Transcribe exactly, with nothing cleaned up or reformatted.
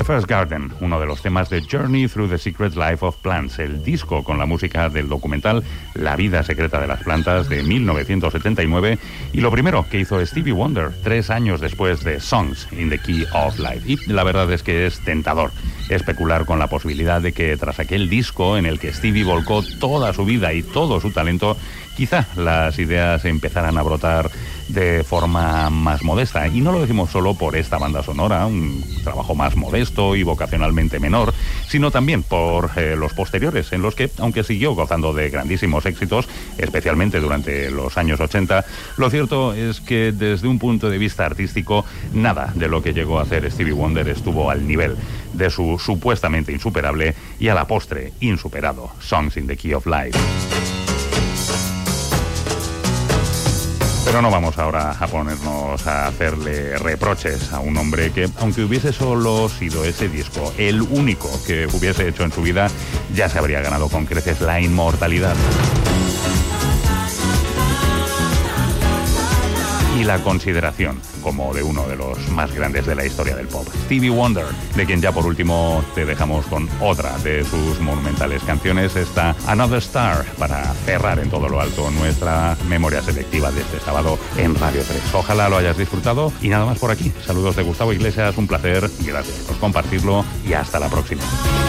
First Garden, uno de los temas de Journey Through the Secret Life of Plants, el disco con la música del documental La vida secreta de las plantas de mil novecientos setenta y nueve, y lo primero que hizo Stevie Wonder tres años después de Songs in the Key of Life. Y la verdad es que es tentador especular con la posibilidad de que tras aquel disco en el que Stevie volcó toda su vida y todo su talento, quizá las ideas empezaran a brotar de forma más modesta. Y no lo decimos solo por esta banda sonora, un trabajo más modesto y vocacionalmente menor, sino también por eh, los posteriores, en los que, aunque siguió gozando de grandísimos éxitos, especialmente durante los años ochenta, lo cierto es que desde un punto de vista artístico, nada de lo que llegó a hacer Stevie Wonder estuvo al nivel de su supuestamente insuperable y a la postre insuperado Songs in the Key of Life. Pero no vamos ahora a ponernos a hacerle reproches a un hombre que, aunque hubiese solo sido ese disco el único que hubiese hecho en su vida, ya se habría ganado con creces la inmortalidad y la consideración como de uno de los más grandes de la historia del pop, Stevie Wonder, de quien ya por último te dejamos con otra de sus monumentales canciones, esta Another Star, para cerrar en todo lo alto nuestra memoria selectiva de este sábado en Radio tres. Ojalá lo hayas disfrutado y nada más por aquí. Saludos de Gustavo Iglesias, un placer, gracias por compartirlo y hasta la próxima.